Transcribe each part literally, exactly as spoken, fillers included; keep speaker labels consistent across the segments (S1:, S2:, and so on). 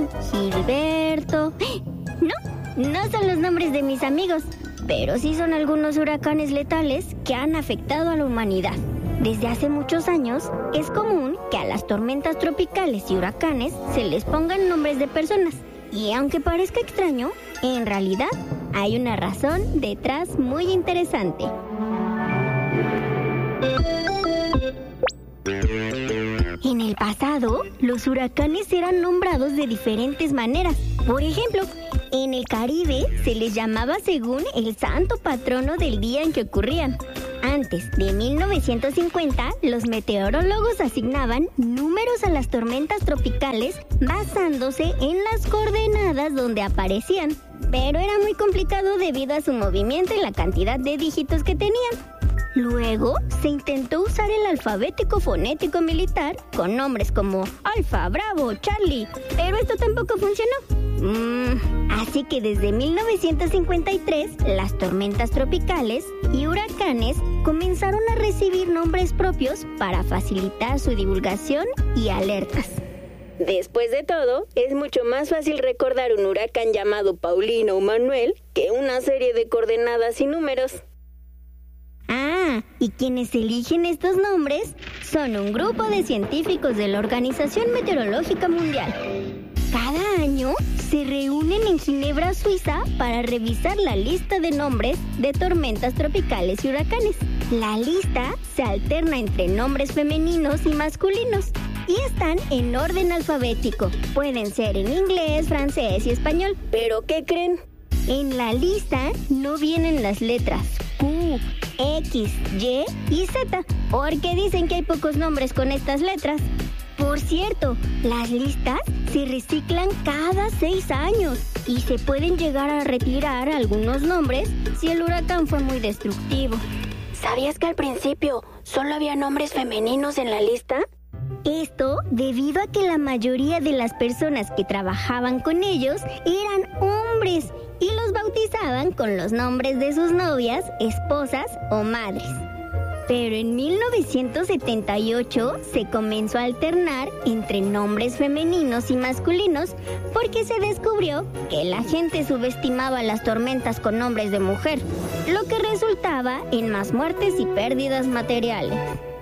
S1: Juan, Gilberto. No, no son los nombres de mis amigos, pero sí son algunos huracanes letales que han afectado a la humanidad. Desde hace muchos años, es común que a las tormentas tropicales y huracanes se les pongan nombres de personas. Y aunque parezca extraño, en realidad hay una razón detrás muy interesante. En el pasado, los huracanes eran nombrados de diferentes maneras. Por ejemplo, en el Caribe se les llamaba según el santo patrono del día en que ocurrían. Antes de mil novecientos cincuenta, los meteorólogos asignaban números a las tormentas tropicales basándose en las coordenadas donde aparecían. Pero era muy complicado debido a su movimiento y la cantidad de dígitos que tenían. Luego, se intentó usar el alfabético fonético militar con nombres como Alfa, Bravo, Charlie, pero esto tampoco funcionó. Mm, así que desde mil novecientos cincuenta y tres, las tormentas tropicales y huracanes comenzaron a recibir nombres propios para facilitar su divulgación y alertas.
S2: Después de todo, es mucho más fácil recordar un huracán llamado Paulino o Manuel que una serie de coordenadas y números.
S1: Ah, y quienes eligen estos nombres son un grupo de científicos de la Organización Meteorológica Mundial. Cada año se reúnen en Ginebra, Suiza, para revisar la lista de nombres de tormentas tropicales y huracanes. La lista se alterna entre nombres femeninos y masculinos y están en orden alfabético. Pueden ser en inglés, francés y español.
S2: ¿Pero qué creen?
S1: En la lista no vienen las letras Q, X, Y y Z, porque dicen que hay pocos nombres con estas letras. Por cierto, las listas se reciclan cada seis años y se pueden llegar a retirar algunos nombres si el huracán fue muy destructivo.
S2: ¿Sabías que al principio solo había nombres femeninos en la lista?
S1: Esto debido a que la mayoría de las personas que trabajaban con ellos eran hombres y los bautizaban con los nombres de sus novias, esposas o madres. Pero en mil novecientos setenta y ocho se comenzó a alternar entre nombres femeninos y masculinos porque se descubrió que la gente subestimaba las tormentas con nombres de mujer, lo que resultaba en más muertes y pérdidas materiales.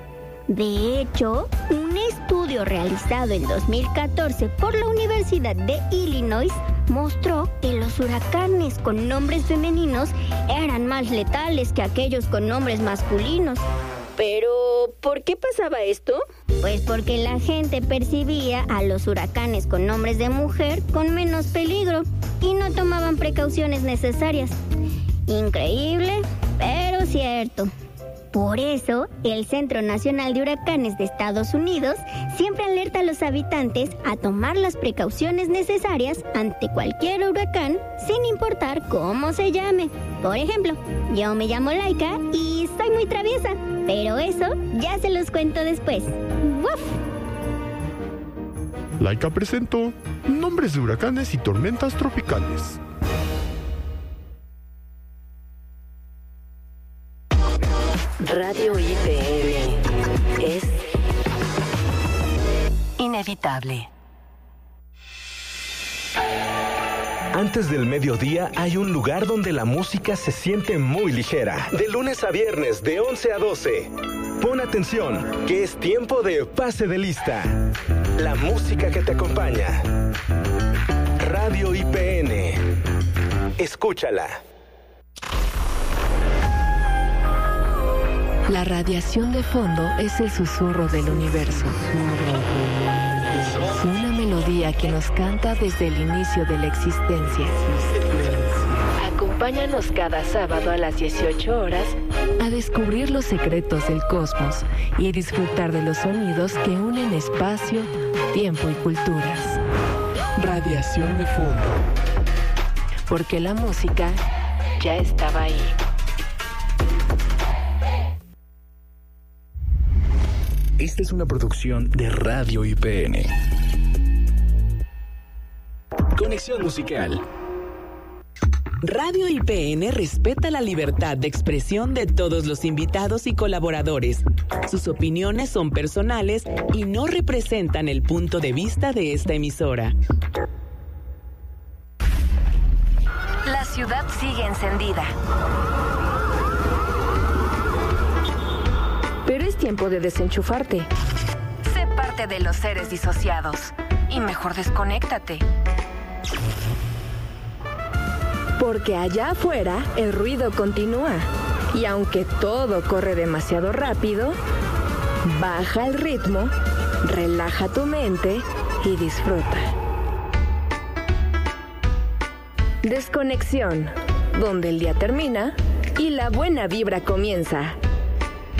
S1: De hecho, un estudio realizado en dos mil catorce por la Universidad de Illinois mostró que los huracanes con nombres femeninos eran más letales que aquellos con nombres masculinos.
S2: Pero, ¿por qué pasaba esto?
S1: Pues porque la gente percibía a los huracanes con nombres de mujer con menos peligro y no tomaban precauciones necesarias. Increíble, pero cierto. Por eso, el Centro Nacional de Huracanes de Estados Unidos siempre alerta a los habitantes a tomar las precauciones necesarias ante cualquier huracán, sin importar cómo se llame. Por ejemplo, yo me llamo Laika y soy muy traviesa, pero eso ya se los cuento después. ¡Wuf!
S3: Laika presentó nombres de huracanes y tormentas tropicales.
S4: Radio I P N es inevitable.
S5: Antes del mediodía hay un lugar donde la música se siente muy ligera. De lunes a viernes, de once a doce. Pon atención, que es tiempo de Pase de Lista. La música que te acompaña. Radio I P N. Escúchala.
S6: La radiación de fondo es el susurro del universo. Una melodía que nos canta desde el inicio de la existencia. Acompáñanos cada sábado a las dieciocho horas a descubrir los secretos del cosmos y disfrutar de los sonidos que unen espacio, tiempo y culturas.
S7: Radiación de fondo.
S6: Porque la música ya estaba ahí.
S7: Esta es una producción de Radio I P N. Conexión musical.
S8: Radio I P N respeta la libertad de expresión de todos los invitados y colaboradores. Sus opiniones son personales y no representan el punto de vista de esta emisora.
S6: ciudad sigue encendida. Pero es tiempo de desenchufarte. Sé parte de los seres disociados. Y mejor desconéctate. Porque allá afuera el ruido continúa. Y aunque todo corre demasiado rápido, baja el ritmo, relaja tu mente y disfruta. Desconexión, donde el día termina y la buena vibra comienza.